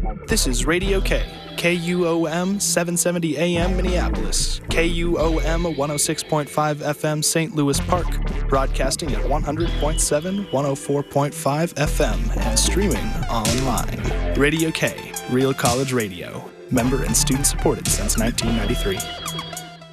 This is Radio K, KUOM 770 AM Minneapolis, KUOM 106.5 FM St. Louis Park, broadcasting at 100.7, 104.5 FM, and streaming online. Radio K, Real College Radio, member and student supported since 1993.